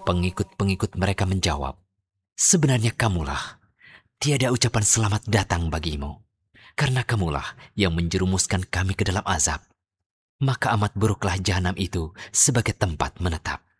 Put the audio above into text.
Pengikut-pengikut mereka menjawab, "Sebenarnya kamulah, tiada ucapan selamat datang bagimu, karena kamulah yang menjerumuskan kami ke dalam azab. Maka amat buruklah jahanam itu sebagai tempat menetap."